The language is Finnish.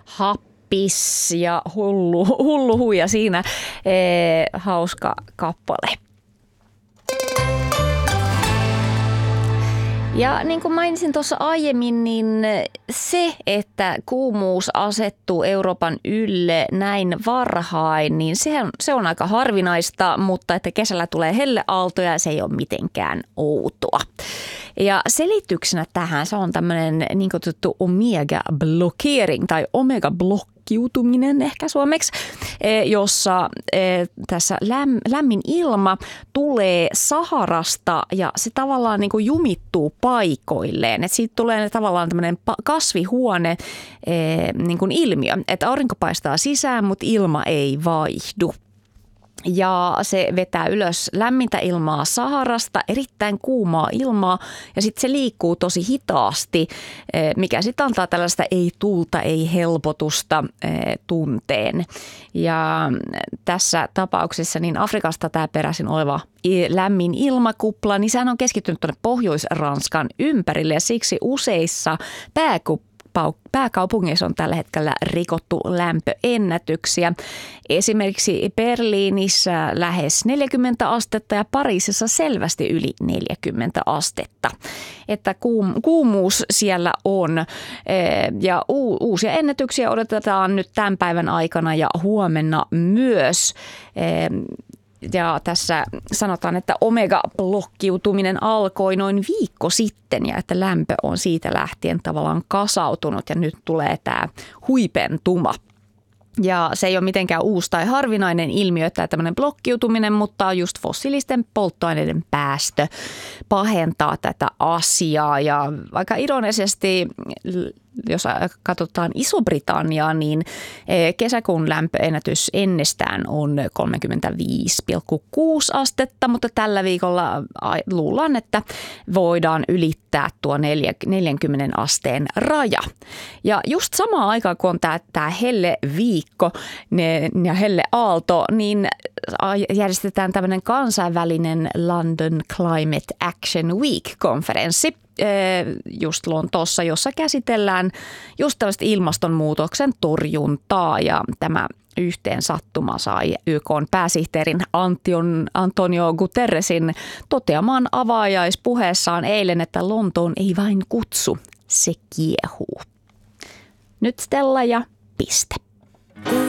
happis ja hullu huija siinä. Hauska kappale. Ja niin kuin mainitsin tuossa aiemmin, niin se, että kuumuus asettuu Euroopan ylle näin varhain, niin se on aika harvinaista, mutta että kesällä tulee helleaaltoja, se ei ole mitenkään outoa. Ja selityksenä tähän se on tämmöinen niin kutsuttu omega-blockering tai omega-blokkiutuminen ehkä suomeksi, jossa tässä lämmin ilma tulee Saharasta ja se tavallaan niin kuin jumittuu paikoilleen. Et siitä tulee tavallaan tämmöinen kasvihuone niin kuin ilmiö, että aurinko paistaa sisään, mutta ilma ei vaihdu. Ja se vetää ylös lämmintä ilmaa Saharasta, erittäin kuumaa ilmaa ja sitten se liikkuu tosi hitaasti, mikä sitten antaa tällaista ei tuulta, ei helpotusta tunteen. Ja tässä tapauksessa niin Afrikasta tämä peräisin oleva lämmin ilmakupla, niin sehän on keskittynyt tuonne Pohjois-Ranskan ympärille ja siksi useissa pääkaupungeissa on tällä hetkellä rikottu lämpöennätyksiä. Esimerkiksi Berliinissä lähes 40 astetta ja Pariisissa selvästi yli 40 astetta. Että kuumuus siellä on ja uusia ennätyksiä odotetaan nyt tämän päivän aikana ja huomenna myös. Ja tässä sanotaan, että omega-blokkiutuminen alkoi noin viikko sitten ja että lämpö on siitä lähtien tavallaan kasautunut ja nyt tulee tämä huipentuma. Ja se ei ole mitenkään uusi tai harvinainen ilmiö, että tämmöinen blokkiutuminen, mutta just fossiilisten polttoaineiden päästö pahentaa tätä asiaa. Ja aika ironisesti, jos katsotaan Iso-Britanniaa, niin kesäkuun lämpöennätys ennestään on 35,6 astetta, mutta tällä viikolla luullaan, että voidaan ylittää tuo 40 asteen raja. Ja just samaan aikaan, kun on tämä helleviikko ja helleaalto, niin järjestetään tämmöinen kansainvälinen London Climate Action Week-konferenssi just Lontoossa, jossa käsitellään just tällaista ilmastonmuutoksen torjuntaa ja tämä yhteen sattuma sai YK:n pääsihteerin Antonio Guterresin toteamaan avaajaispuheessaan eilen, että Lontoon ei vain kutsu, se kiehuu. Nyt Stella ja piste.